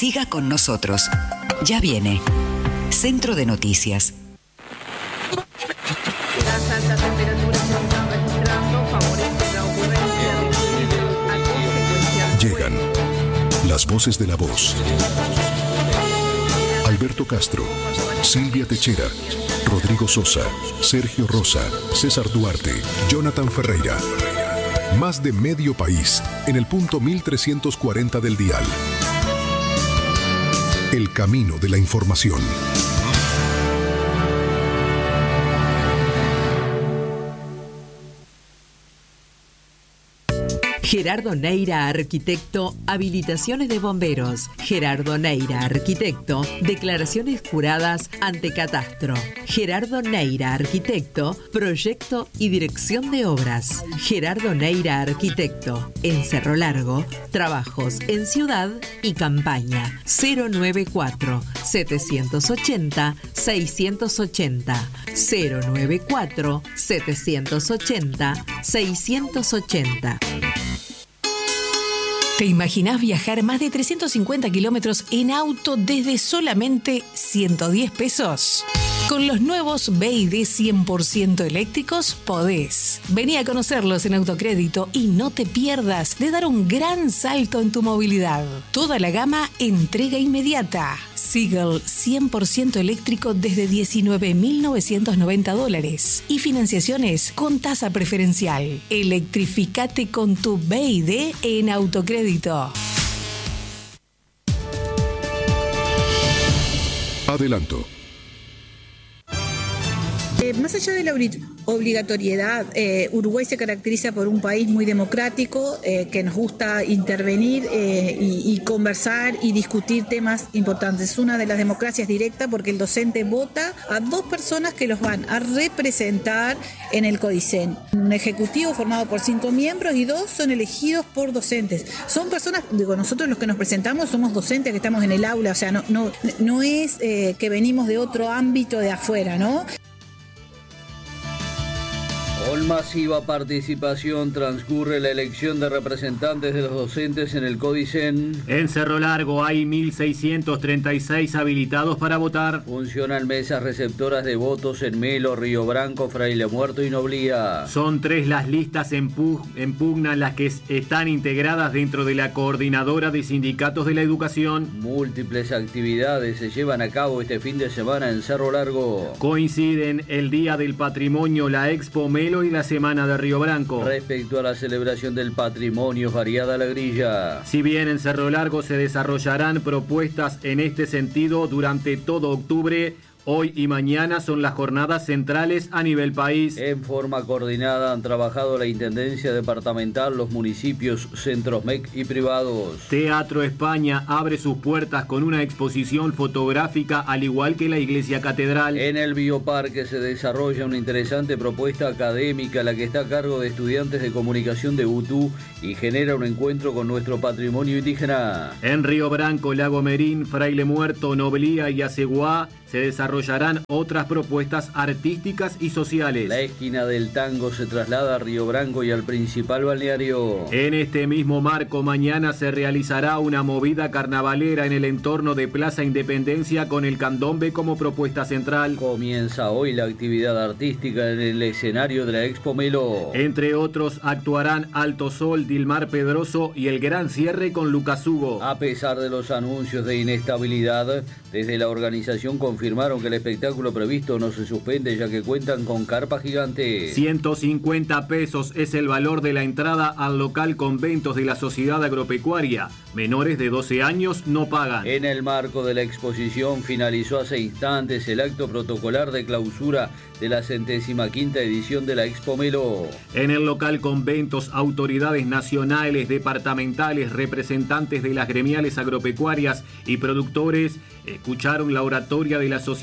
Siga con nosotros. Ya viene. Centro de Noticias. Las altas temperaturas que se están registrando favorecen la ocurrencia de incendios a consecuencia de Llegan las voces de la voz. Alberto Castro, Silvia Techera, Rodrigo Sosa, Sergio Rosa, César Duarte, Jonathan Ferreira. Más de medio país en el punto 1340 del dial. El camino de la información. Gerardo Neira, arquitecto, habilitaciones de bomberos. Gerardo Neira, arquitecto, declaraciones juradas ante catastro. Gerardo Neira, arquitecto, proyecto y dirección de obras. Gerardo Neira, arquitecto, en Cerro Largo, trabajos en ciudad y campaña. 094-780-680. 094-780-680. ¿Te imaginás viajar más de 350 kilómetros en auto desde solamente 110 pesos? Con los nuevos BYD 100% eléctricos podés. Vení a conocerlos en Autocrédito y no te pierdas de dar un gran salto en tu movilidad. Toda la gama entrega inmediata. Seagull 100% eléctrico desde $19.990 y financiaciones con tasa preferencial. Electrificate con tu BYD en Autocrédito. Adelanto. Más allá de la obligatoriedad, Uruguay se caracteriza por un país muy democrático, que nos gusta intervenir y conversar y discutir temas importantes. Es una de las democracias directas porque el docente vota a dos personas que los van a representar en el CODICEN. Un ejecutivo formado por 5 miembros y 2 son elegidos por docentes. Son personas, digo, nosotros los que nos presentamos somos docentes que estamos en el aula, o sea, no es que venimos de otro ámbito de afuera, ¿no? Con masiva participación transcurre la elección de representantes de los docentes en el CODICEN. En Cerro Largo hay 1.636 habilitados para votar. Funcionan mesas receptoras de votos en Melo, Río Branco, Fraile Muerto y Noblía. Son 3 las listas en pugna las que están integradas dentro de la Coordinadora de Sindicatos de la Educación. Múltiples actividades se llevan a cabo este fin de semana en Cerro Largo. Coinciden el Día del Patrimonio, la Expo Melo y la Semana de Río Branco. Respecto a la celebración del patrimonio, variada la grilla. Si bien en Cerro Largo se desarrollarán propuestas en este sentido durante todo octubre, hoy y mañana son las jornadas centrales a nivel país. En forma coordinada han trabajado la Intendencia Departamental, los municipios, centros MEC y privados. Teatro España abre sus puertas con una exposición fotográfica al igual que la Iglesia Catedral. En el Bioparque se desarrolla una interesante propuesta académica, la que está a cargo de estudiantes de comunicación de UTU y genera un encuentro con nuestro patrimonio indígena. En Río Branco, Lago Merín, Fraile Muerto, Noblía y Aceguá se desarrollarán otras propuestas artísticas y sociales. La esquina del tango se traslada a Río Branco y al principal balneario. En este mismo marco, mañana se realizará una movida carnavalera en el entorno de Plaza Independencia con el candombe como propuesta central. Comienza hoy la actividad artística en el escenario de la Expo Melo. Entre otros, actuarán Alto Sol, Dilmar Pedroso y el gran cierre con Lucas Hugo. A pesar de los anuncios de inestabilidad, desde la organización confirmaron que el espectáculo previsto no se suspende ya que cuentan con carpa gigante. 150 pesos es el valor de la entrada al local Conventos de la Sociedad Agropecuaria. Menores de 12 años no pagan. En el marco de la exposición finalizó hace instantes el acto protocolar de clausura de la 105ª edición de la Expo Melo. En el local Conventos, autoridades nacionales, departamentales, representantes de las gremiales agropecuarias y productores escucharon la oratoria de la Sociedad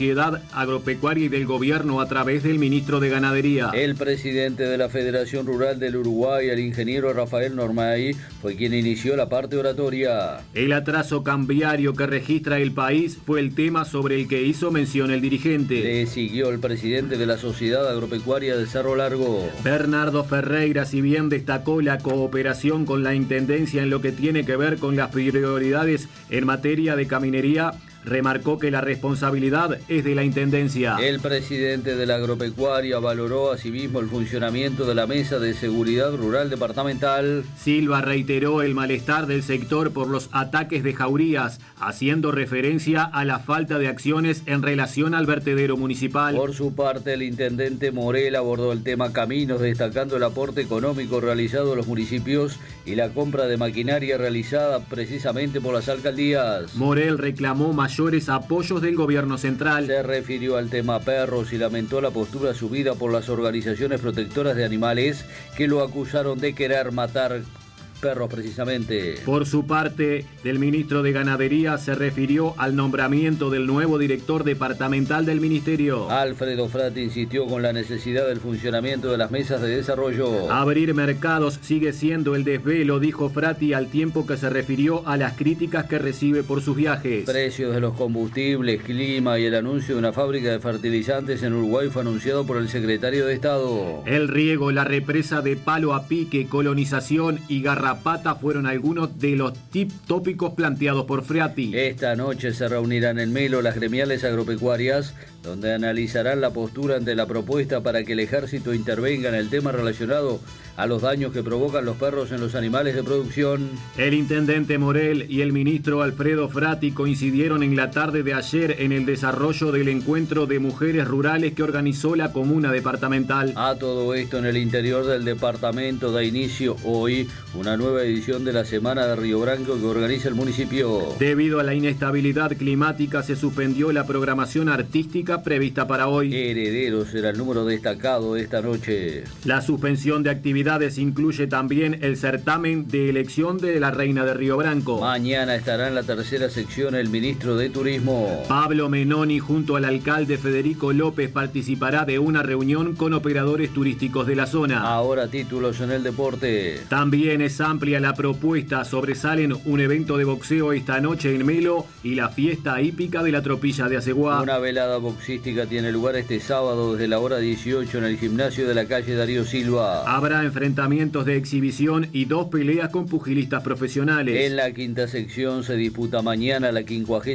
Sociedad Agropecuaria y del Gobierno a través del ministro de Ganadería. El presidente de la Federación Rural del Uruguay, el ingeniero Rafael Normay, fue quien inició la parte oratoria. El atraso cambiario que registra el país fue el tema sobre el que hizo mención el dirigente. Le siguió el presidente de la Sociedad Agropecuaria de Cerro Largo. Bernardo Ferreira, si bien destacó la cooperación con la Intendencia en lo que tiene que ver con las prioridades en materia de caminería, remarcó que la responsabilidad es de la Intendencia. El presidente de la Agropecuaria valoró asimismo el funcionamiento de la Mesa de Seguridad Rural Departamental. Silva reiteró el malestar del sector por los ataques de jaurías, haciendo referencia a la falta de acciones en relación al vertedero municipal. Por su parte, el intendente Morel abordó el tema caminos, destacando el aporte económico realizado a los municipios y la compra de maquinaria realizada precisamente por las alcaldías. Morel reclamó mayores apoyos del gobierno central. Se refirió al tema perros y lamentó la postura asumida por las organizaciones protectoras de animales que lo acusaron de querer matar perros precisamente. Por su parte, el ministro de Ganadería se refirió al nombramiento del nuevo director departamental del ministerio. Alfredo Frati insistió con la necesidad del funcionamiento de las mesas de desarrollo. Abrir mercados sigue siendo el desvelo, dijo Frati, al tiempo que se refirió a las críticas que recibe por sus viajes. Precios de los combustibles, clima y el anuncio de una fábrica de fertilizantes en Uruguay fue anunciado por el secretario de Estado. El riego, la represa de Palo a Pique, colonización y Garrapata fueron algunos de los tópicos planteados por Frati. Esta noche se reunirán en Melo las gremiales agropecuarias, donde analizarán la postura ante la propuesta para que el ejército intervenga en el tema relacionado a los daños que provocan los perros en los animales de producción. El intendente Morel y el ministro Alfredo Frati coincidieron en la tarde de ayer en el desarrollo del encuentro de mujeres rurales que organizó la comuna departamental. A todo esto, en el interior del departamento da inicio hoy una nueva edición de la Semana de Río Branco que organiza el municipio. Debido a la inestabilidad climática se suspendió la programación artística prevista para hoy. Herederos será el número destacado de esta noche. La suspensión de actividades incluye también el certamen de elección de la Reina de Río Branco. Mañana estará en la tercera sección el ministro de Turismo. Pablo Menoni junto al alcalde Federico López participará de una reunión con operadores turísticos de la zona. Ahora títulos en el deporte. También es amplia la propuesta, sobresalen un evento de boxeo esta noche en Melo y la fiesta hípica de la Tropilla de Aceguá. Una velada boxística tiene lugar este sábado desde la hora 18 en el gimnasio de la calle Darío Silva. Habrá enfrentamientos de exhibición y 2 peleas con pugilistas profesionales. En la quinta sección se disputa mañana la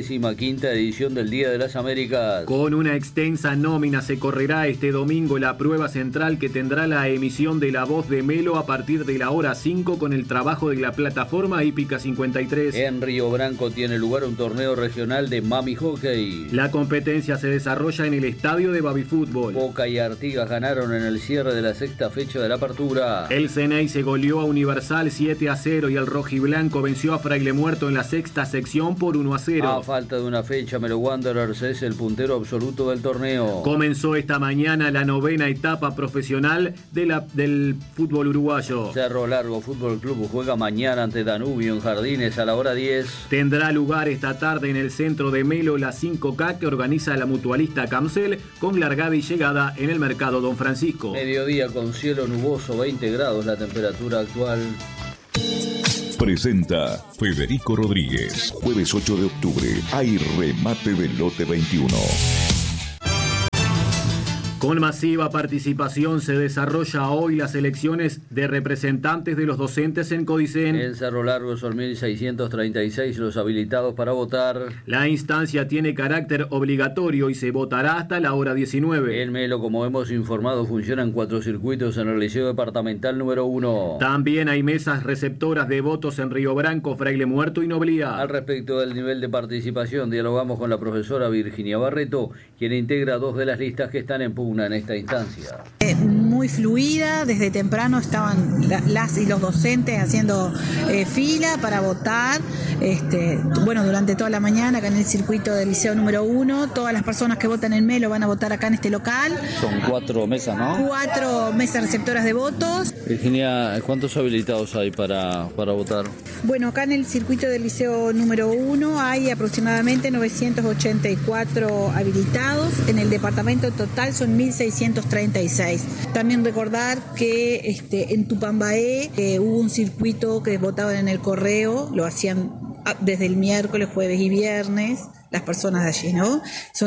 55ª edición del Día de las Américas. Con una extensa nómina se correrá este domingo la prueba central que tendrá la emisión de La Voz de Melo a partir de la hora 5 con el trabajo de la plataforma hípica 53. En Río Branco tiene lugar un torneo regional de Mami Hockey. La competencia se desarrolla en el estadio de Baby Fútbol. Boca y Artigas ganaron en el cierre de la sexta fecha de la apertura. El Ceney se goleó a Universal 7-0 y el rojiblanco venció a Fraile Muerto en la sexta sección por 1-0. A falta de una fecha, Melo Wanderers es el puntero absoluto del torneo. Comenzó esta mañana la 9ª etapa profesional del fútbol uruguayo. Cerro Largo Fútbol Club juega mañana ante Danubio en Jardines a la hora 10. Tendrá lugar esta tarde en el centro de Melo la 5K que organiza la mutualista Camcel con largada y llegada en el mercado Don Francisco. Mediodía con cielo nuboso, 20 grados la temperatura actual. Presenta Federico Rodríguez. Jueves 8 de octubre. Hay remate del lote 21. Con masiva participación se desarrolla hoy las elecciones de representantes de los docentes en Codicen. En Cerro Largo son 1.636 los habilitados para votar. La instancia tiene carácter obligatorio y se votará hasta la hora 19. En Melo, como hemos informado, funcionan 4 circuitos en el Liceo Departamental número 1. También hay mesas receptoras de votos en Río Branco, Fraile Muerto y Noblía. Al respecto del nivel de participación, dialogamos con la profesora Virginia Barreto, quien integra 2 de las listas que están en pugna en esta instancia. Muy fluida, desde temprano estaban las y los docentes haciendo fila para votar. durante toda la mañana acá en el circuito del Liceo número 1. Todas las personas que votan en Melo van a votar acá en este local. Son 4 mesas, ¿no? 4 mesas receptoras de votos. Virginia, ¿cuántos habilitados hay para votar? Bueno, acá en el circuito del Liceo número 1 hay aproximadamente 984 habilitados. En el departamento total son 1.636. También recordar que en Tupambaé hubo un circuito que votaban en el correo, lo hacían desde el miércoles, jueves y viernes, las personas de allí, ¿no?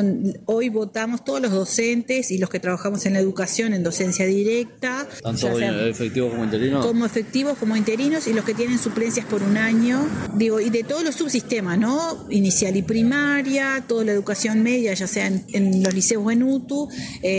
Hoy votamos todos los docentes y los que trabajamos en la educación, en docencia directa. ¿Tanto efectivos como interinos? Como efectivos, como interinos, y los que tienen suplencias por un año, y de todos los subsistemas, ¿no? Inicial y primaria, toda la educación media, ya sea en los liceos o en UTU,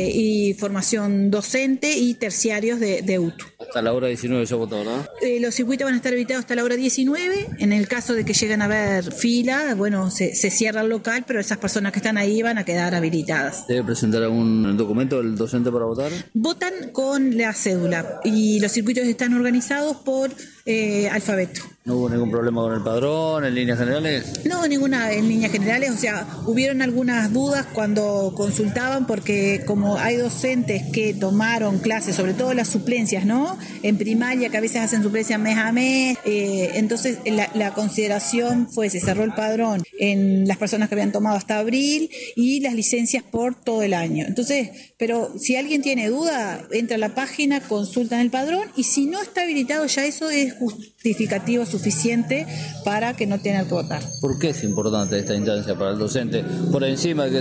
y formación docente y terciarios de UTU. Hasta la hora 19 se vota, ¿verdad? Los circuitos van a estar habilitados hasta la hora 19. En el caso de que lleguen a haber fila, se cierra el local, pero esas personas que están ahí van a quedar habilitadas. ¿Debe presentar algún documento el docente para votar? Votan con la cédula y los circuitos están organizados por alfabeto. ¿No hubo ningún problema con el padrón en líneas generales? No, ninguna en líneas generales, hubieron algunas dudas cuando consultaban porque como hay docentes que tomaron clases, sobre todo las suplencias, ¿no? En primaria, que a veces hacen suplencias mes a mes, entonces la consideración fue, se cerró el padrón en las personas que habían tomado hasta abril y las licencias por todo el año. Entonces, pero si alguien tiene duda, entra a la página, consulta en el padrón y si no está habilitado ya eso es justificativo suficiente para que no tengan que votar. ¿Por qué es importante esta instancia para el docente? Por encima de que es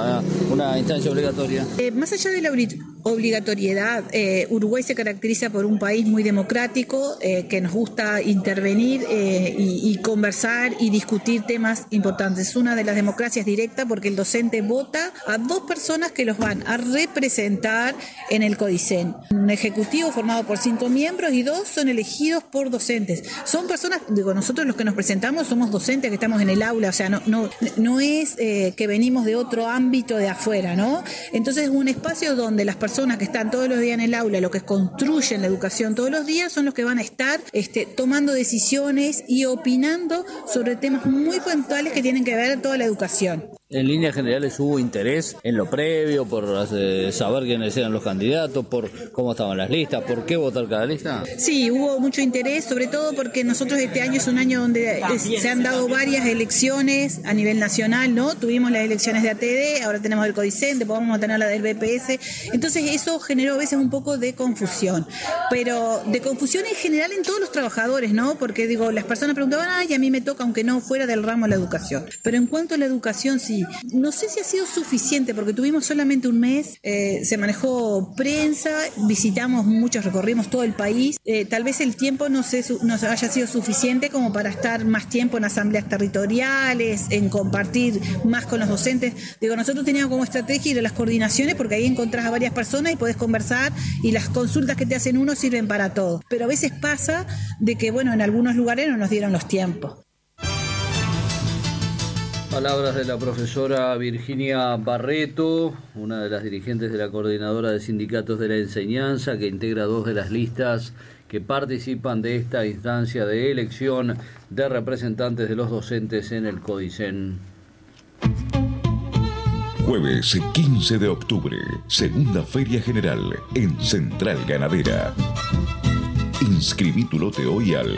una instancia obligatoria. Más allá de la obligatoriedad, Uruguay se caracteriza por un país muy democrático, que nos gusta intervenir y conversar y discutir temas importantes. Es una de las democracias directas porque el docente vota a 2 personas que los van a representar en el CODICEN. Un ejecutivo formado por 5 miembros y 2 son elegidos por docentes. Son personas, nosotros los que nos presentamos somos docentes que estamos en el aula, no es que venimos de otro ámbito de afuera, ¿no? Entonces es un espacio donde las personas que están todos los días en el aula, los que construyen la educación todos los días, son los que van a estar tomando decisiones y opinando sobre temas muy puntuales que tienen que ver con toda la educación. En líneas generales hubo interés en lo previo por saber quiénes eran los candidatos, por cómo estaban las listas, por qué votar cada lista. Sí, hubo mucho interés, sobre todo porque nosotros este año es un año donde se han dado varias elecciones a nivel nacional, ¿no? Tuvimos las elecciones de ATD, ahora tenemos el CODICEN, después vamos a tener la del BPS, entonces eso generó a veces un poco de confusión, pero de confusión en general en todos los trabajadores, ¿no? Porque las personas preguntaban, a mí me toca, aunque no fuera del ramo de la educación, pero en cuanto a la educación sí. No sé si ha sido suficiente porque tuvimos solamente un mes, se manejó prensa, visitamos muchos, recorrimos todo el país, tal vez el tiempo no haya sido suficiente como para estar más tiempo en asambleas territoriales, en compartir más con los docentes. Nosotros teníamos como estrategia ir a las coordinaciones porque ahí encontrás a varias personas y podés conversar y las consultas que te hacen uno sirven para todo. Pero a veces pasa de que, en algunos lugares no nos dieron los tiempos. Palabras de la profesora Virginia Barreto, una de las dirigentes de la Coordinadora de Sindicatos de la Enseñanza, que integra 2 de las listas que participan de esta instancia de elección de representantes de los docentes en el CODICEN. Jueves 15 de octubre, segunda Feria General en Central Ganadera. Inscribí tu lote hoy al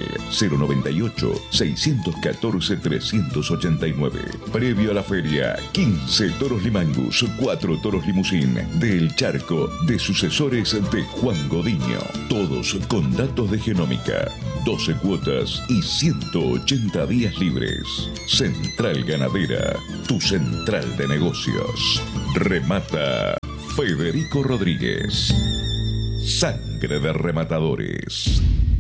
098-614-389. Previo a la feria, 15 toros Limangus, 4 toros limusín del Charco, de sucesores de Juan Godiño. Todos con datos de genómica, 12 cuotas y 180 días libres. Central Ganadera, tu central de negocios. Remata Federico Rodríguez. Sangre de rematadores.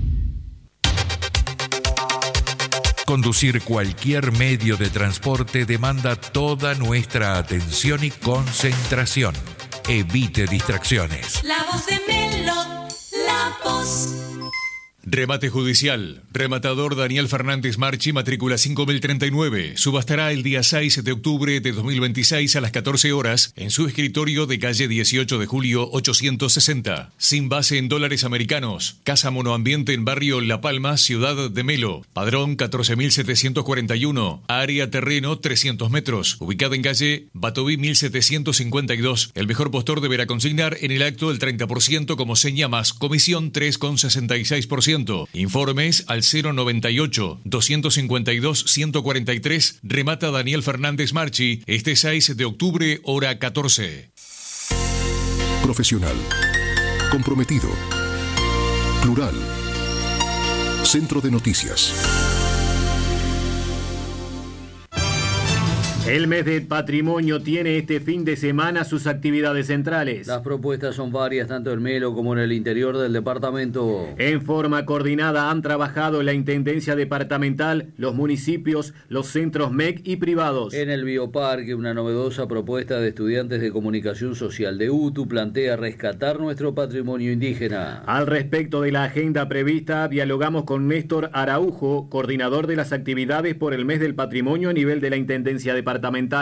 Conducir cualquier medio de transporte demanda toda nuestra atención y concentración. Evite distracciones. La voz de Melo, la voz. Remate judicial. Rematador Daniel Fernández Marchi, matrícula 5039. Subastará el día 6 de octubre de 2026 a las 14 horas en su escritorio de calle 18 de julio 860. Sin base en dólares americanos. Casa monoambiente en barrio La Palma, Ciudad de Melo. Padrón 14.741. Área terreno 300 metros. Ubicada en calle Batoví 1752. El mejor postor deberá consignar en el acto el 30% como seña más comisión 3,66%. Informes al 098-252-143. Remata Daniel Fernández Marchi este 6 de octubre, hora 14. Profesional. Comprometido. Plural. Centro de Noticias. El mes del patrimonio tiene este fin de semana sus actividades centrales. Las propuestas son varias, tanto en Melo como en el interior del departamento. En forma coordinada han trabajado la Intendencia Departamental, los municipios, los centros MEC y privados. En el Bioparque, una novedosa propuesta de estudiantes de comunicación social de UTU plantea rescatar nuestro patrimonio indígena. Al respecto de la agenda prevista, dialogamos con Néstor Araujo, coordinador de las actividades por el mes del patrimonio a nivel de la Intendencia Departamental.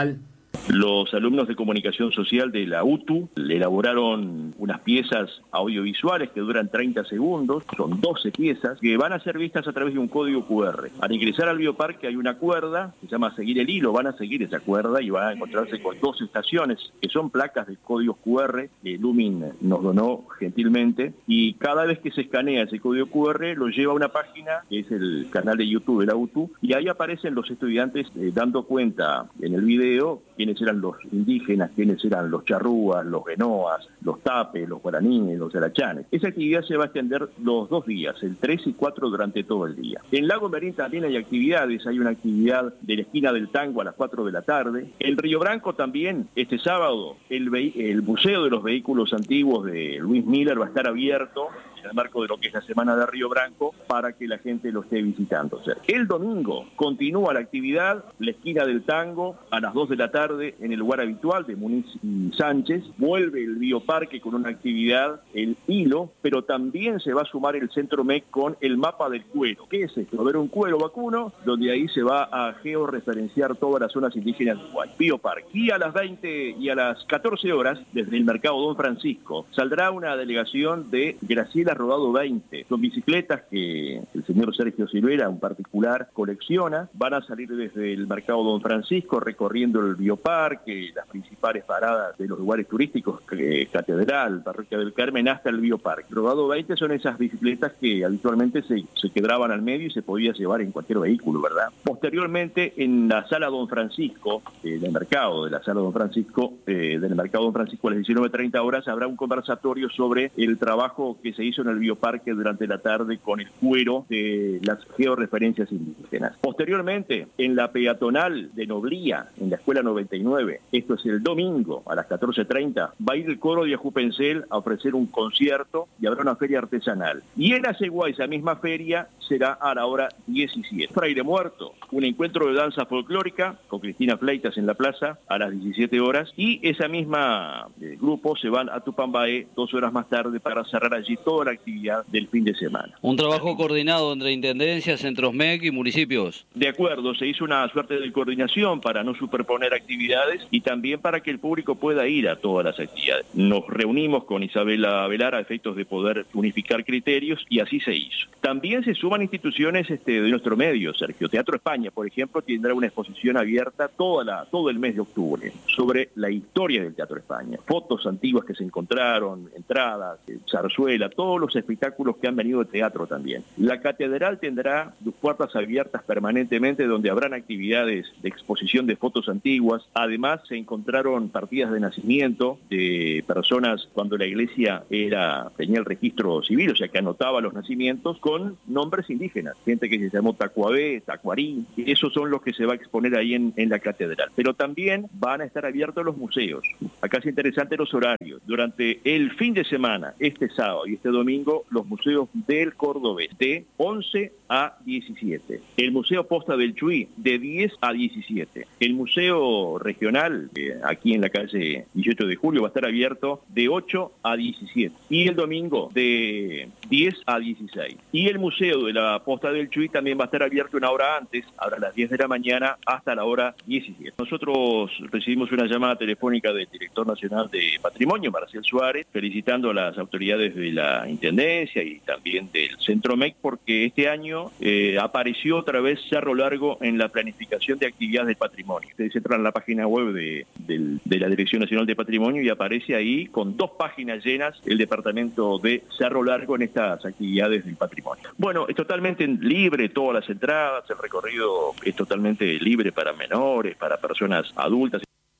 Los alumnos de comunicación social de la UTU elaboraron unas piezas audiovisuales que duran 30 segundos, son 12 piezas, que van a ser vistas a través de un código QR. Al ingresar al bioparque hay una cuerda, se llama Seguir el Hilo, van a seguir esa cuerda y van a encontrarse con 2 estaciones, que son placas de códigos QR, que Lumin nos donó gentilmente, y cada vez que se escanea ese código QR lo lleva a una página, que es el canal de YouTube de la UTU, y ahí aparecen los estudiantes dando cuenta en el video quiénes eran los indígenas, quiénes eran los charrúas, los guenoas, los tapes, los guaraníes, los arachanes. Esa actividad se va a extender los 2 días, el 3 y 4 durante todo el día. En Lago Merín también hay actividades, hay una actividad de la esquina del tango a las 4 de la tarde. En Río Branco también, este sábado, el Museo de los Vehículos Antiguos de Luis Miller va a estar abierto en el marco de lo que es la Semana de Río Branco, para que la gente lo esté visitando. O sea, el domingo continúa la actividad, la esquina del tango, a las 2 de la tarde, en el lugar habitual de Muniz y Sánchez. Vuelve el Bioparque con una actividad, el hilo, pero también se va a sumar el Centro MEC con el mapa del cuero. ¿Qué es esto? Va a haber un cuero vacuno, donde ahí se va a georreferenciar todas las zonas indígenas de Uruguay. Bioparque. Y a las 20 y a las 14 horas, desde el Mercado Don Francisco, saldrá una delegación de Graciela Rodado 20. Son bicicletas que el señor Sergio Silvera, un particular, colecciona. Van a salir desde el Mercado Don Francisco, recorriendo el Bioparque, las principales paradas de los lugares turísticos, Catedral, Parroquia del Carmen, hasta el Bioparque. Rodado 20 son esas bicicletas que habitualmente se quedaban al medio y se podía llevar en cualquier vehículo, ¿verdad? Posteriormente, en la Sala Don Francisco, del Mercado, de la Sala Don Francisco, del Mercado Don Francisco a las 19:30 horas, habrá un conversatorio sobre el trabajo que se hizo en el Bioparque durante la tarde con el cuero de las georreferencias indígenas. Posteriormente, en la peatonal de Noblía, en la Escuela 99, esto es el domingo a las 14:30, va a ir el coro de Ajupencel a ofrecer un concierto y habrá una feria artesanal. Y en Aceguá, esa misma feria será a la hora 17. Fraile Muerto, un encuentro de danza folclórica con Cristina Fleitas en la plaza a las 17 horas, y esa misma grupo se van a Tupambaé 2 horas más tarde para cerrar allí toda la actividad del fin de semana. Un trabajo coordinado entre intendencias, centros MEC y municipios. De acuerdo, se hizo una suerte de coordinación para no superponer actividades y también para que el público pueda ir a todas las actividades. Nos reunimos con Isabela Velar a efectos de poder unificar criterios y así se hizo. También se suman instituciones de nuestro medio, Sergio. Teatro España, por ejemplo, tendrá una exposición abierta todo el mes de octubre sobre la historia del Teatro España. Fotos antiguas que se encontraron, entradas, zarzuela, todos los espectáculos que han venido de teatro también. La catedral tendrá sus puertas abiertas permanentemente, donde habrán actividades de exposición de fotos antiguas. Además, se encontraron partidas de nacimiento de personas cuando la iglesia tenía el registro civil, o sea que anotaba los nacimientos con nombres indígenas. Gente que se llamó Tacuabé, Tacuarí, esos son los que se va a exponer ahí en la catedral. Pero también van a estar abiertos los museos. Acá es interesante los horarios. Durante el fin de semana, este sábado y este domingo, los museos del Cordobés, de 11 a 17. El Museo Posta del Chuy, de 10 a 17. El Museo Regional, aquí en la calle 18 de Julio, va a estar abierto de 8 a 17. Y el domingo, de 10 a 16. Y el Museo de la Posta del Chuy también va a estar abierto una hora antes, ahora a las 10 de la mañana, hasta la hora 17. Nosotros recibimos una llamada telefónica del director nacional de Patrimonio, Marcel Suárez, felicitando a las autoridades de la Intendencia y también del Centro MEC, porque este año apareció otra vez Cerro Largo en la planificación de actividades del patrimonio. Ustedes entran en la página web de la Dirección Nacional de Patrimonio y aparece ahí con 2 páginas llenas el departamento de Cerro Largo en estas actividades del patrimonio. Bueno, es totalmente libre todas las entradas, el recorrido es totalmente libre para menores, para personas adultas.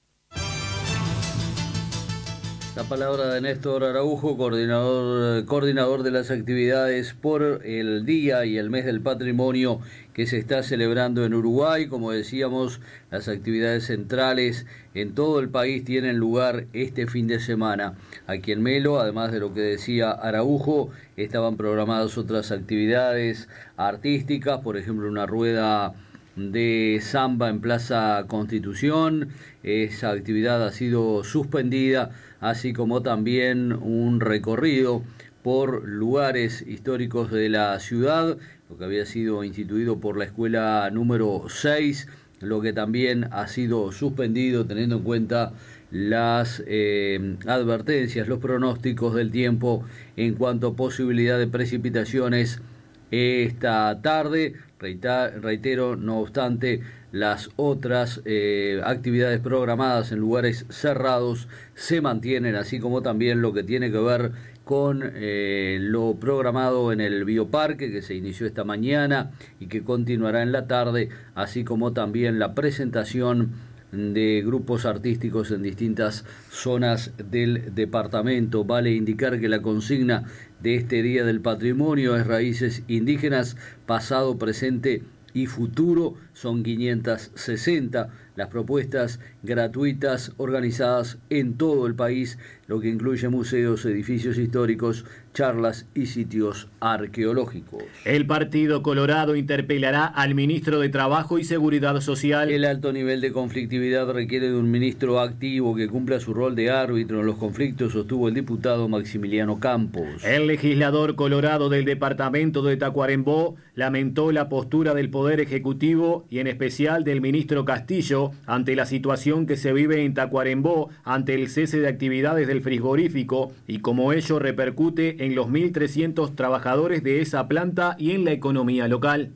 La palabra de Néstor Araujo, coordinador de las actividades por el Día y el Mes del Patrimonio que se está celebrando en Uruguay. Como decíamos, las actividades centrales en todo el país tienen lugar este fin de semana. Aquí en Melo, además de lo que decía Araujo, estaban programadas otras actividades artísticas, por ejemplo, una rueda de samba en Plaza Constitución. Esa actividad ha sido suspendida, así como también un recorrido por lugares históricos de la ciudad, lo que había sido instituido por la escuela número 6, lo que también ha sido suspendido teniendo en cuenta las advertencias, los pronósticos del tiempo en cuanto a posibilidad de precipitaciones esta tarde. Reitero, no obstante, las otras actividades programadas en lugares cerrados se mantienen, así como también lo que tiene que ver con lo programado en el Bioparque, que se inició esta mañana y que continuará en la tarde, así como también la presentación de grupos artísticos en distintas zonas del departamento. Vale indicar que la consigna de este Día del Patrimonio es Raíces Indígenas, pasado, presente y futuro. Son 560 las propuestas gratuitas organizadas en todo el país, lo que incluye museos, edificios históricos, charlas y sitios arqueológicos. El Partido Colorado interpelará al ministro de Trabajo y Seguridad Social. El alto nivel de conflictividad requiere de un ministro activo que cumpla su rol de árbitro en los conflictos, sostuvo el diputado Maximiliano Campos. El legislador colorado del departamento de Tacuarembó lamentó la postura del Poder Ejecutivo y en especial del ministro Castillo ante la situación que se vive en Tacuarembó ante el cese de actividades del frigorífico y cómo ello repercute en los 1.300 trabajadores de esa planta y en la economía local.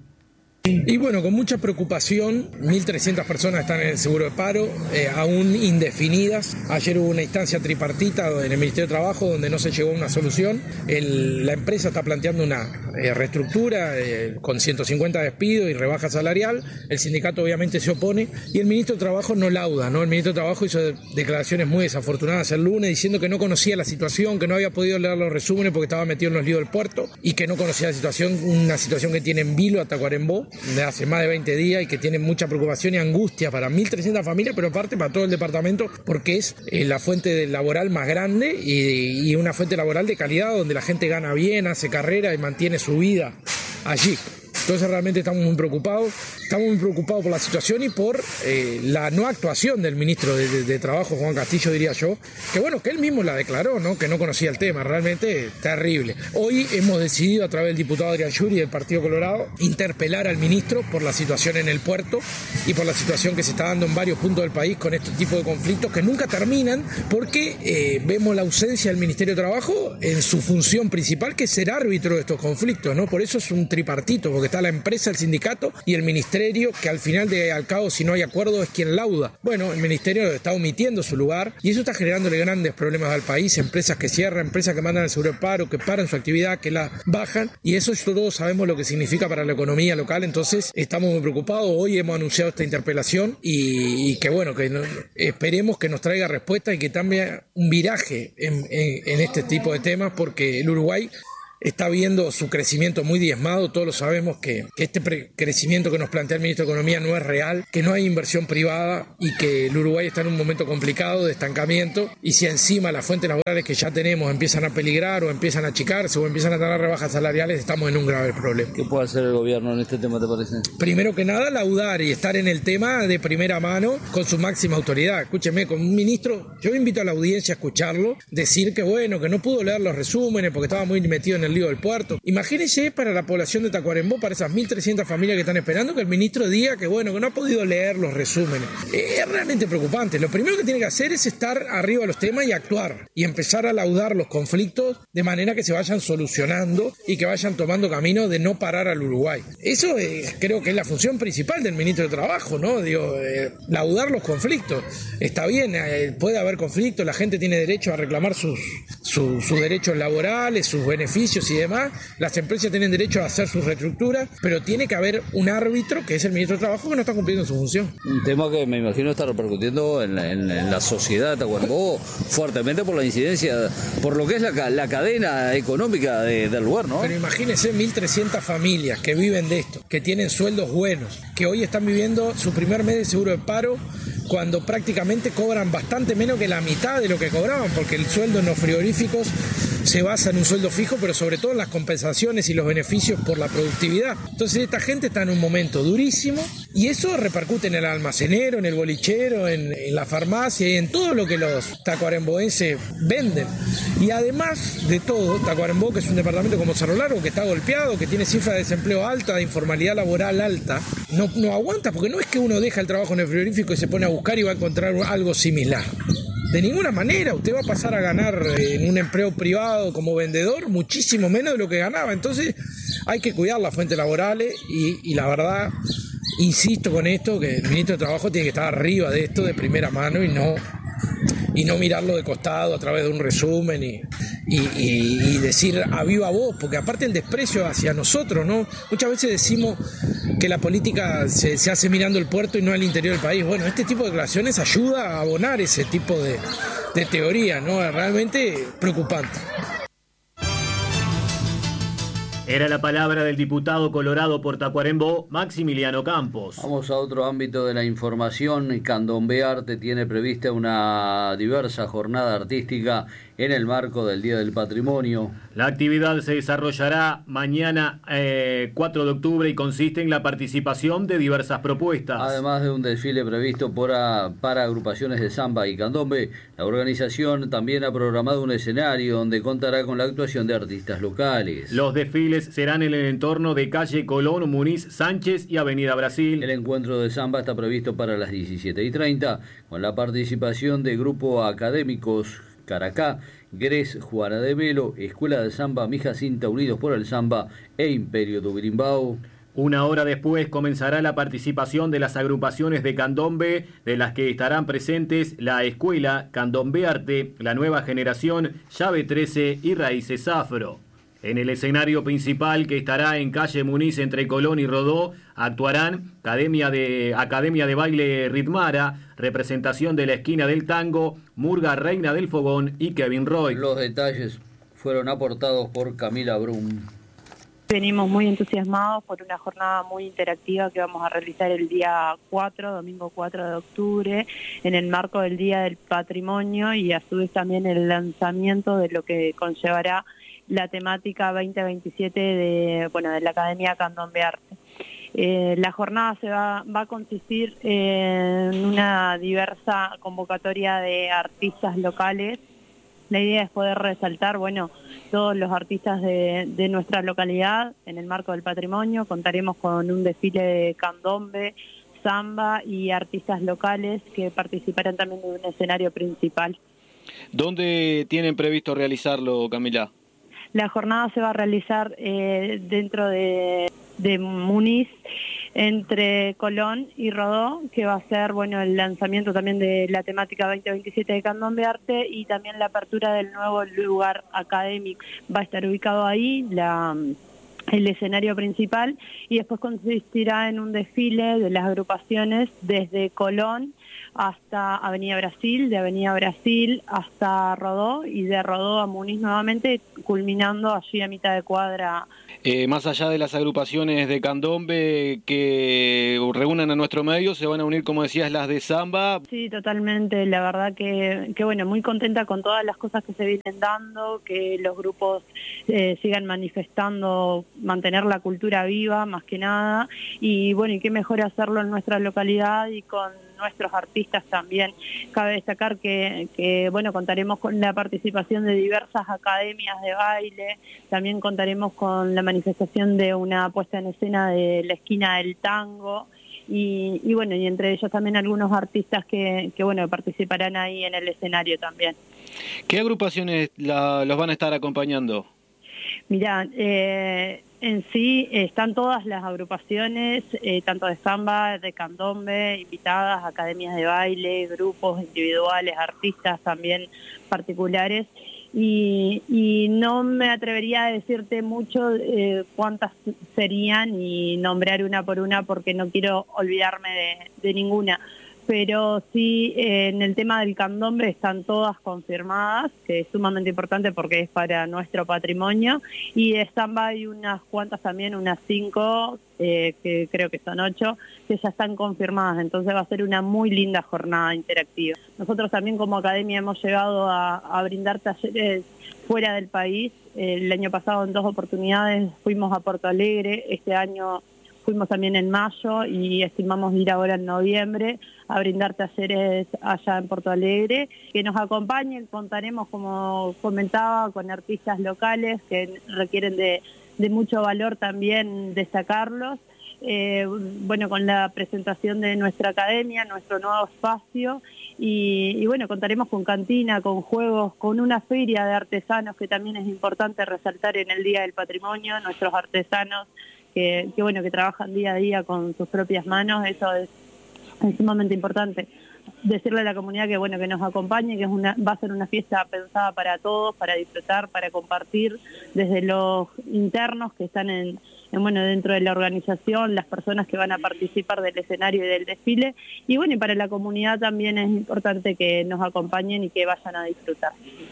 Y bueno, con mucha preocupación, 1.300 personas están en el seguro de paro, aún indefinidas. Ayer hubo una instancia tripartita en el Ministerio de Trabajo donde no se llegó a una solución. La empresa está planteando una reestructura con 150 despidos y rebaja salarial. El sindicato obviamente se opone y el Ministro de Trabajo no lauda, ¿no? El Ministro de Trabajo hizo declaraciones muy desafortunadas el lunes diciendo que no conocía la situación, que no había podido leer los resúmenes porque estaba metido en los líos del puerto y que no conocía la situación, una situación que tiene en vilo a Tacuarembó de hace más de 20 días y que tiene mucha preocupación y angustia para 1.300 familias, pero aparte para todo el departamento, porque es la fuente laboral más grande y una fuente laboral de calidad donde la gente gana bien, hace carrera y mantiene su vida allí. Entonces realmente estamos muy preocupados por la situación y por la no actuación del ministro de Trabajo, Juan Castillo, diría yo, que bueno, que él mismo la declaró, ¿no? Que no conocía el tema, realmente terrible. Hoy hemos decidido a través del diputado Adrián Yuri del Partido Colorado interpelar al ministro por la situación en el puerto y por la situación que se está dando en varios puntos del país con este tipo de conflictos que nunca terminan porque vemos la ausencia del Ministerio de Trabajo en su función principal, que es ser árbitro de estos conflictos, ¿no? Por eso es un tripartito, porque está la empresa, el sindicato y el ministerio, que al final al cabo, si no hay acuerdo, es quien lauda. Bueno, el ministerio está omitiendo su lugar y eso está generándole grandes problemas al país, empresas que cierran, empresas que mandan al seguro de paro, que paran su actividad, que la bajan, y eso todos sabemos lo que significa para la economía local. Entonces estamos muy preocupados. Hoy hemos anunciado esta interpelación y que bueno, esperemos que nos traiga respuesta y que cambie un viraje en este tipo de temas, porque el Uruguay está viendo su crecimiento muy diezmado. Todos lo sabemos que este crecimiento que nos plantea el ministro de Economía no es real, que no hay inversión privada y que el Uruguay está en un momento complicado de estancamiento, y si encima las fuentes laborales que ya tenemos empiezan a peligrar o empiezan a achicarse o empiezan a tener rebajas salariales, estamos en un grave problema. ¿Qué puede hacer el gobierno en este tema, te parece? Primero que nada, laudar y estar en el tema de primera mano con su máxima autoridad. Escúcheme, con un ministro, yo invito a la audiencia a escucharlo, decir que bueno, que no pudo leer los resúmenes porque estaba muy metido en el lío del puerto. Imagínense para la población de Tacuarembó, para esas 1.300 familias que están esperando, que el ministro diga que bueno, que no ha podido leer los resúmenes. Es realmente preocupante. Lo primero que tiene que hacer es estar arriba de los temas y actuar, y empezar a laudar los conflictos de manera que se vayan solucionando y que vayan tomando camino de no parar al Uruguay. Eso creo que es la función principal del ministro de Trabajo, ¿no? Laudar los conflictos. Está bien, puede haber conflictos, la gente tiene derecho a reclamar sus derechos laborales, sus beneficios y demás. Las empresas tienen derecho a hacer sus reestructuras, pero tiene que haber un árbitro, que es el ministro de Trabajo, que no está cumpliendo su función. Un tema que me imagino está repercutiendo en la sociedad de Tacuarembó fuertemente por la incidencia, por lo que es la cadena económica del lugar, ¿no? Pero imagínense 1.300 familias que viven de esto, que tienen sueldos buenos, que hoy están viviendo su primer mes de seguro de paro cuando prácticamente cobran bastante menos que la mitad de lo que cobraban, porque el sueldo en los frigoríficos se basa en un sueldo fijo, pero sobre todo en las compensaciones y los beneficios por la productividad. Entonces esta gente está en un momento durísimo y eso repercute en el almacenero, en el bolichero, en la farmacia y en todo lo que los tacuaremboenses venden. Y además de todo, Tacuarembó, que es un departamento como Cerro Largo, que está golpeado, que tiene cifra de desempleo alta, de informalidad laboral alta, no aguanta, porque no es que uno deja el trabajo en el frigorífico y se pone a buscar y va a encontrar algo similar. De ninguna manera, usted va a pasar a ganar en un empleo privado como vendedor muchísimo menos de lo que ganaba. Entonces hay que cuidar las fuentes laborales y la verdad, insisto con esto, que el ministro de Trabajo tiene que estar arriba de esto de primera mano y no mirarlo de costado a través de un resumen y decir a viva voz, porque aparte el desprecio hacia nosotros, ¿no? Muchas veces decimos que la política se hace mirando el puerto y no al interior del país. Bueno, este tipo de declaraciones ayuda a abonar ese tipo de teoría, ¿no? Es realmente preocupante. Era la palabra del diputado colorado por Tacuarembó, Maximiliano Campos. Vamos a otro ámbito de la información. Candombe Arte tiene prevista una diversa jornada artística en el marco del Día del Patrimonio. La actividad se desarrollará mañana 4 de octubre y consiste en la participación de diversas propuestas. Además de un desfile previsto para agrupaciones de samba y candombe, la organización también ha programado un escenario donde contará con la actuación de artistas locales. Los desfiles serán en el entorno de calle Colón, Muniz, Sánchez y Avenida Brasil. El encuentro de samba está previsto para las 17:30 con la participación de grupo académicos Caracá, Gres, Juana de Melo, Escuela de Samba Mi Jacinta, Unidos por el Samba e Imperio do Birimbao. Una hora después comenzará la participación de las agrupaciones de candombe, de las que estarán presentes la Escuela, Candombe Arte, la Nueva Generación, Llave 13 y Raíces Afro. En el escenario principal, que estará en calle Muniz entre Colón y Rodó, actuarán Academia de Baile Ritmara, representación de la Esquina del Tango, Murga Reina del Fogón y Kevin Roy. Los detalles fueron aportados por Camila Brum. Venimos muy entusiasmados por una jornada muy interactiva que vamos a realizar el día 4, domingo 4 de octubre, en el marco del Día del Patrimonio y a su vez también el lanzamiento de lo que conllevará la temática 2027 de la Academia Candombe Arte. La jornada va a consistir en una diversa convocatoria de artistas locales. La idea es poder resaltar, todos los artistas de nuestra localidad en el marco del patrimonio. Contaremos con un desfile de candombe, samba y artistas locales que participarán también de un escenario principal. ¿Dónde tienen previsto realizarlo, Camila? La jornada se va a realizar dentro de Muniz, entre Colón y Rodó, que va a ser el lanzamiento también de la temática 2027 de Candombe Arte y también la apertura del nuevo lugar académico. Va a estar ubicado ahí el escenario principal y después consistirá en un desfile de las agrupaciones desde Colón hasta Avenida Brasil, de Avenida Brasil hasta Rodó y de Rodó a Muniz nuevamente, culminando allí a mitad de cuadra. Más allá de las agrupaciones de candombe que reúnan a nuestro medio, se van a unir, como decías, las de samba. Sí, totalmente. La verdad que bueno, muy contenta con todas las cosas que se vienen dando, que los grupos sigan manifestando, mantener la cultura viva, más que nada. Y bueno, y qué mejor hacerlo en nuestra localidad y con nuestros artistas también. Cabe destacar que bueno, contaremos con la participación de diversas academias de baile, también contaremos con la manifestación de una puesta en escena de la esquina del tango y bueno, y entre ellos también algunos artistas que bueno, participarán ahí en el escenario también. ¿Qué agrupaciones los van a estar acompañando? Mirá, en sí están todas las agrupaciones, tanto de samba, de candombe, invitadas, academias de baile, grupos individuales, artistas también particulares, y no me atrevería a decirte mucho cuántas serían y nombrar una por una porque no quiero olvidarme de ninguna. Pero sí, en el tema del candombe están todas confirmadas, que es sumamente importante porque es para nuestro patrimonio, y de samba hay unas cuantas también, unas 5, que creo que son 8, que ya están confirmadas, entonces va a ser una muy linda jornada interactiva. Nosotros también como academia hemos llegado a brindar talleres fuera del país. El año pasado en 2 oportunidades fuimos a Porto Alegre, este año fuimos también en mayo y estimamos ir ahora en noviembre a brindar talleres allá en Porto Alegre. Que nos acompañen, contaremos, como comentaba, con artistas locales que requieren de mucho valor también destacarlos. Bueno, con la presentación de nuestra academia, nuestro nuevo espacio, y bueno, contaremos con cantina, con juegos, con una feria de artesanos que también es importante resaltar en el Día del Patrimonio, nuestros artesanos que bueno, que trabajan día a día con sus propias manos. Eso es sumamente importante. Decirle a la comunidad que bueno, que nos acompañe, que va a ser una fiesta pensada para todos, para disfrutar, para compartir, desde los internos que están bueno, dentro de la organización, las personas que van a participar del escenario y del desfile, y bueno, y para la comunidad también es importante que nos acompañen y que vayan a disfrutar.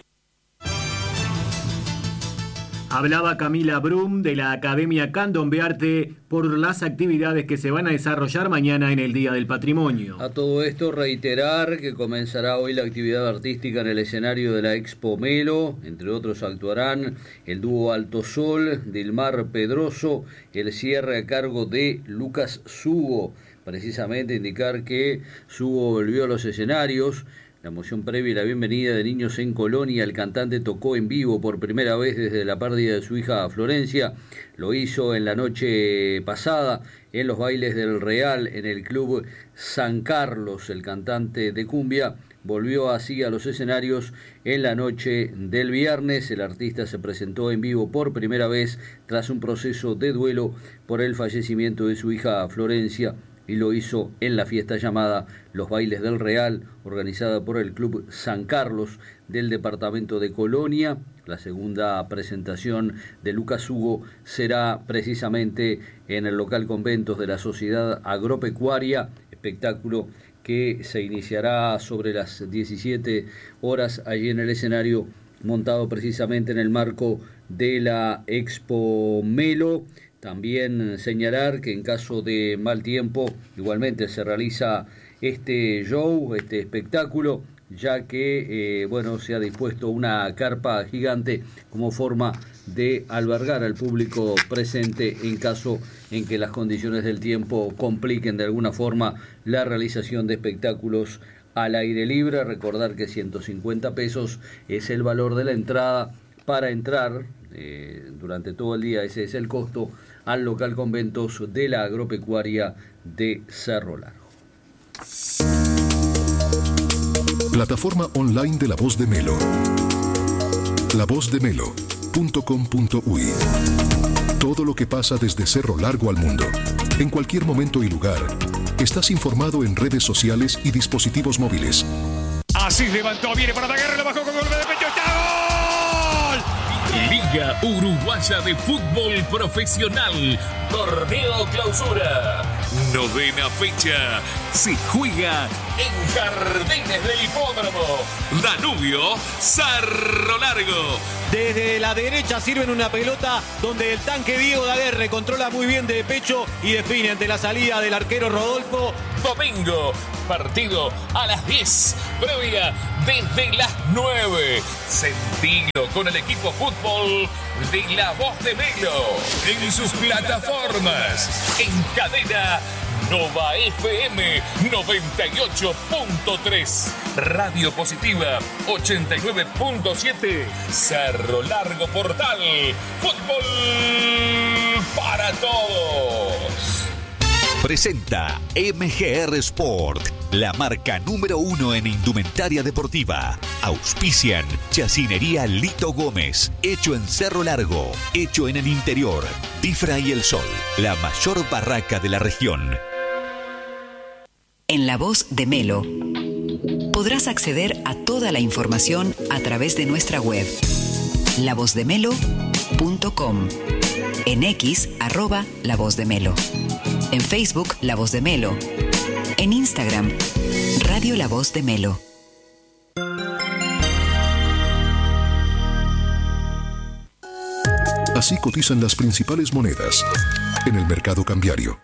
Hablaba Camila Brum de la Academia Candombearte por las actividades que se van a desarrollar mañana en el Día del Patrimonio. A todo esto, reiterar que comenzará hoy la actividad artística en el escenario de la Expo Melo. Entre otros actuarán el dúo Alto Sol, Dilmar Pedroso, el cierre a cargo de Lucas Sugo. Precisamente indicar que Sugo volvió a los escenarios. La emoción previa y la bienvenida de Niños en Colonia, el cantante tocó en vivo por primera vez desde la pérdida de su hija Florencia. Lo hizo en la noche pasada en los bailes del Real en el Club San Carlos. El cantante de cumbia volvió así a los escenarios en la noche del viernes. El artista se presentó en vivo por primera vez tras un proceso de duelo por el fallecimiento de su hija Florencia, y lo hizo en la fiesta llamada Los Bailes del Real, organizada por el Club San Carlos del departamento de Colonia. La segunda presentación de Lucas Hugo será precisamente en el local Conventos de la Sociedad Agropecuaria, espectáculo que se iniciará sobre las 17 horas allí en el escenario, montado precisamente en el marco de la Expo Melo. También señalar que en caso de mal tiempo igualmente se realiza este show, este espectáculo, ya que bueno, se ha dispuesto una carpa gigante como forma de albergar al público presente en caso en que las condiciones del tiempo compliquen de alguna forma la realización de espectáculos al aire libre. Recordar que 150 pesos es el valor de la entrada para entrar durante todo el día. Ese es el costo al local Conventos de la Agropecuaria de Cerro Largo. Plataforma online de La Voz de Melo. lavozdemelo.com.uy. Todo lo que pasa desde Cerro Largo al mundo, en cualquier momento y lugar. Estás informado en redes sociales y dispositivos móviles. Así levantó, viene para Taguerre, lo bajó con golpe de pecho, ¡está gol! Liga Uruguaya de Fútbol Profesional, Torneo Clausura, 9ª fecha, se juega en Jardines del Hipódromo. Danubio, Cerro Largo. Desde la derecha sirven una pelota donde el tanque Diego Daguerre controla muy bien de pecho y define ante la salida del arquero Rodolfo. Domingo, partido a las 10, previa desde las 9. Sentilo con el equipo fútbol de La Voz de Melo en sus plataformas, en cadena Nova FM 98.3, Radio Positiva 89.7, Cerro Largo Portal, fútbol para todos. Presenta MGR Sport, la marca número 1 en indumentaria deportiva. Auspician Chacinería Lito Gómez, hecho en Cerro Largo, hecho en el interior. Difra y El Sol, la mayor barraca de la región. En La Voz de Melo podrás acceder a toda la información a través de nuestra web, lavozdemelo.com, en X, @lavozdemelo, en Facebook, La Voz de Melo, en Instagram, Radio La Voz de Melo. Así cotizan las principales monedas en el mercado cambiario.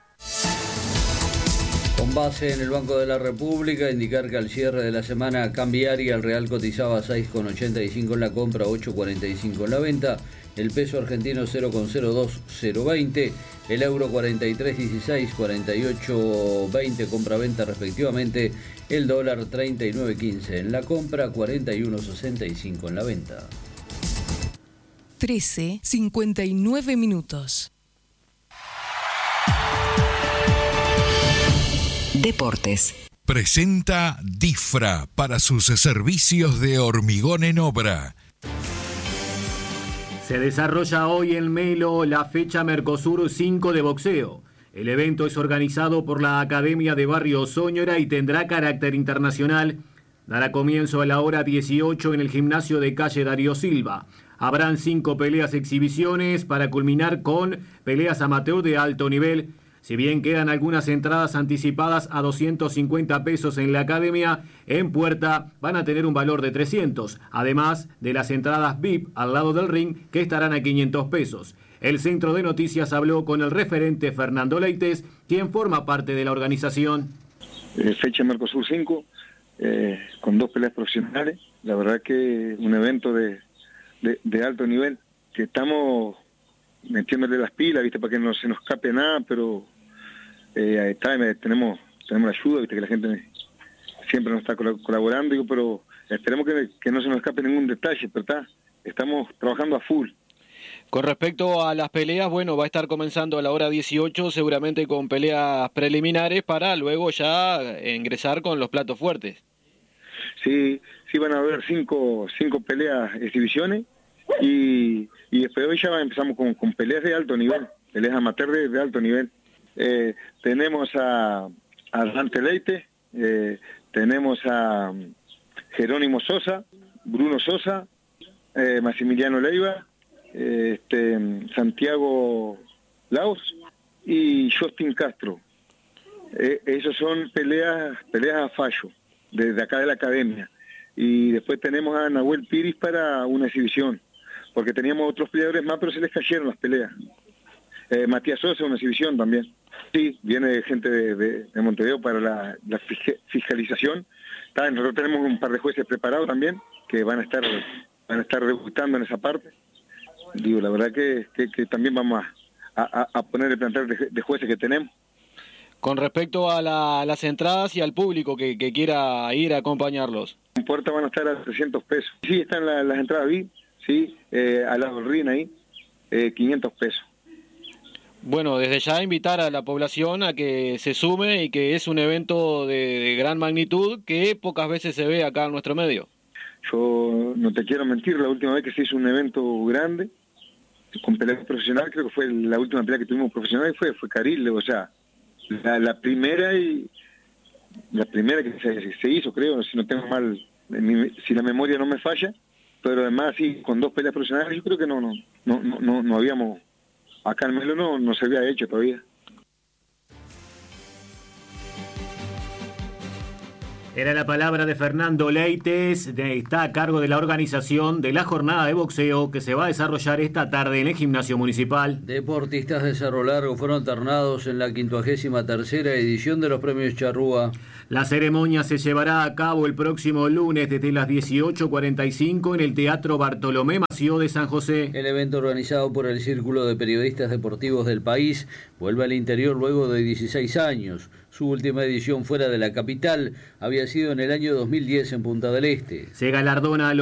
Con base en el Banco de la República, indicar que al cierre de la semana cambiaria el real cotizaba 6,85 en la compra, 8,45 en la venta, el peso argentino 0,02020, el euro 43,16, 48,20 compra-venta respectivamente, el dólar 39,15 en la compra, 41,65 en la venta. 13:59 minutos. Deportes. Presenta Difra para sus servicios de hormigón en obra. Se desarrolla hoy en Melo la fecha Mercosur 5 de boxeo. El evento es organizado por la Academia de Barrio Soñora y tendrá carácter internacional. Dará comienzo a la hora 18 en el gimnasio de calle Darío Silva. Habrán 5 peleas exhibiciones para culminar con peleas amateur de alto nivel. Si bien quedan algunas entradas anticipadas a 250 pesos en la academia, en puerta van a tener un valor de 300, además de las entradas VIP al lado del ring que estarán a 500 pesos. El Centro de Noticias habló con el referente Fernando Leites, quien forma parte de la organización. Fecha Mercosur 5, con 2 peleas profesionales. La verdad que un evento de alto nivel, que estamos metiéndole las pilas, ¿viste? Para que no se nos escape nada, pero tenemos la ayuda, ¿viste? Que la gente siempre nos está colaborando, digo, pero esperemos que no se nos escape ningún detalle, pero estamos trabajando a full. Con respecto a las peleas, bueno, va a estar comenzando a la hora 18, seguramente con peleas preliminares para luego ya ingresar con los platos fuertes. Sí, van a haber 5 peleas exhibiciones y después hoy ya empezamos con peleas de alto nivel, peleas amateur de alto nivel. Tenemos a Dante Leite, tenemos a Jerónimo Sosa, Bruno Sosa, Maximiliano Leiva, Santiago Laos y Justin Castro. Esos son peleas a fallo, desde acá de la academia. Y después tenemos a Nahuel Piris para una exhibición, porque teníamos otros peleadores más, pero se les cayeron las peleas. Matías Sosa, una exhibición también. Sí, viene gente de Montevideo para la fiscalización. Nosotros tenemos un par de jueces preparados también, que van a estar debutando en esa parte. Digo, la verdad que también vamos a poner el plantel de jueces que tenemos. Con respecto a las entradas y al público que quiera ir a acompañarlos. En puerta van a estar a 300 pesos. Sí, están las entradas VIP, sí, al lado del ring ahí, 500 pesos. Bueno, desde ya invitar a la población a que se sume y que es un evento de gran magnitud que pocas veces se ve acá en nuestro medio. Yo no te quiero mentir, la última vez que se hizo un evento grande, con pelea profesional, creo que fue la última pelea que tuvimos profesional, fue Carile, o sea, la primera que se hizo, creo, si no tengo mal, si la memoria no me falla, pero además sí, con 2 peleas profesionales, yo creo que no habíamos, acá en Melo no se había hecho todavía. Era la palabra de Fernando Leites, está a cargo de la organización de la jornada de boxeo que se va a desarrollar esta tarde en el gimnasio municipal. Deportistas de Cerro Largo fueron ternados en la 53ª edición de los premios Charrúa. La ceremonia se llevará a cabo el próximo lunes desde las 18:45 en el Teatro Bartolomé Mació de San José. El evento, organizado por el Círculo de Periodistas Deportivos del país, vuelve al interior luego de 16 años. Su última edición fuera de la capital había sido en el año 2010 en Punta del Este. Se galardona a los